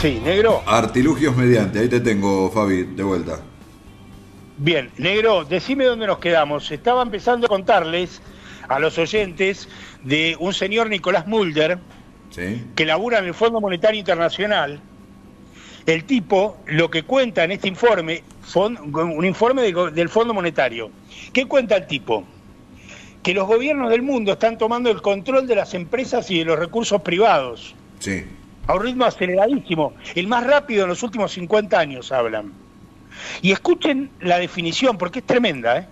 Sí, negro. Artilugios mediante, ahí te tengo, Fabi, de vuelta. Bien, negro, decime dónde nos quedamos. Estaba empezando a contarles a los oyentes de un señor Nicolás Mulder, ¿Sí? que labura en el Fondo Monetario Internacional. El tipo, lo que cuenta en este informe, un informe del Fondo Monetario. ¿Qué cuenta el tipo? Que los gobiernos del mundo están tomando el control de las empresas y de los recursos privados. Sí. A un ritmo aceleradísimo, el más rápido en los últimos 50 años hablan. Y escuchen la definición, porque es tremenda,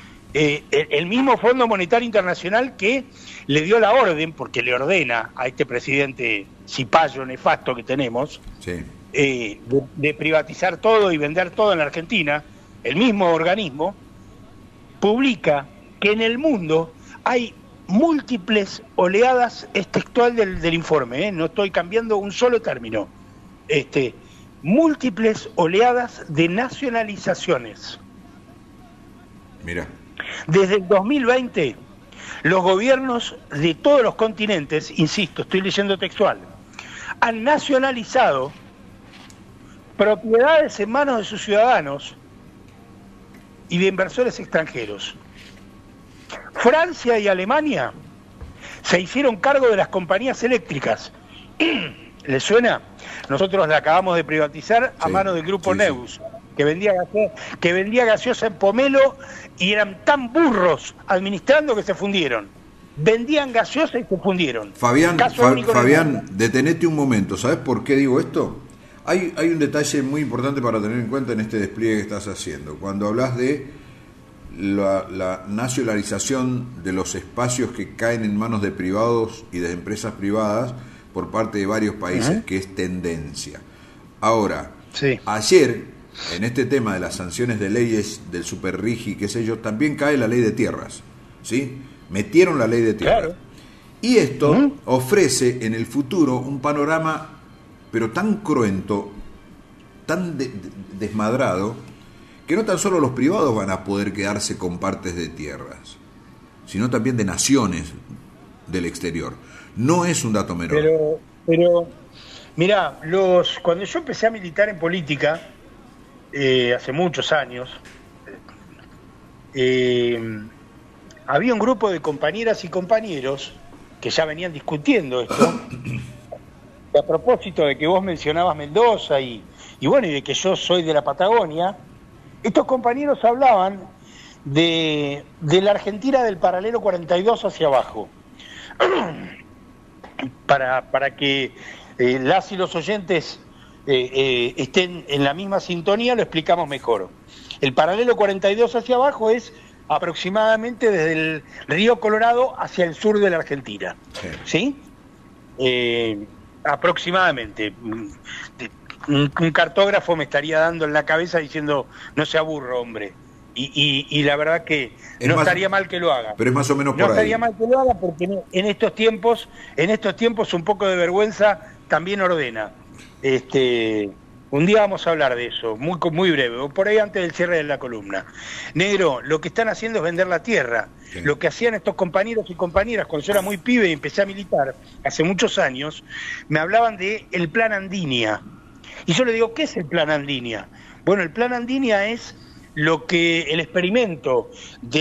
el mismo Fondo Monetario Internacional que le dio la orden, porque le ordena a este presidente cipayo nefasto que tenemos, Sí. De privatizar todo y vender todo en la Argentina, el mismo organismo publica que en el mundo hay múltiples oleadas, es textual del informe, no estoy cambiando un solo término, múltiples oleadas de nacionalizaciones. Mira. Desde el 2020, los gobiernos de todos los continentes, insisto, estoy leyendo textual, han nacionalizado propiedades en manos de sus ciudadanos y de inversores extranjeros. Francia y Alemania se hicieron cargo de las compañías eléctricas. ¿Les suena? Nosotros la acabamos de privatizar a manos del grupo Neus, que vendía gaseosa en Pomelo y eran tan burros administrando que se fundieron. Vendían gaseosa y se fundieron. Fabián, detenete un momento. ¿Sabes por qué digo esto? Hay un detalle muy importante para tener en cuenta en este despliegue que estás haciendo. Cuando hablas de la nacionalización de los espacios que caen en manos de privados y de empresas privadas por parte de varios países, que es tendencia. Ahora, ayer, en este tema de las sanciones de leyes del Superrigi, qué sé yo, también cae la ley de tierras, ¿sí? Metieron la ley de tierras. Claro. Y esto ofrece en el futuro un panorama, pero tan cruento, tan desmadrado, que no tan solo los privados van a poder quedarse con partes de tierras, sino también de naciones del exterior. No es un dato menor. Pero mirá, cuando yo empecé a militar en política, hace muchos años, había un grupo de compañeras y compañeros que ya venían discutiendo esto. A propósito de que vos mencionabas Mendoza y bueno, y de que yo soy de la Patagonia, estos compañeros hablaban de la Argentina del paralelo 42 hacia abajo. Para que las y los oyentes estén en la misma sintonía, lo explicamos mejor. El paralelo 42 hacia abajo es aproximadamente desde el río Colorado hacia el sur de la Argentina. ¿Sí? Aproximadamente. Un cartógrafo me estaría dando en la cabeza diciendo, no se aburra, hombre. Y la verdad que no estaría mal que lo haga. Pero es más o menos por ahí. No estaría mal que lo haga porque en estos tiempos un poco de vergüenza también ordena. Un día vamos a hablar de eso, muy breve, por ahí antes del cierre de la columna. Negro, lo que están haciendo es vender la tierra. Sí. Lo que hacían estos compañeros y compañeras cuando yo era muy pibe y empecé a militar hace muchos años, me hablaban de el Plan Andinia. Y yo le digo, ¿qué es el Plan Andinia? Bueno, el Plan Andinia es el experimento de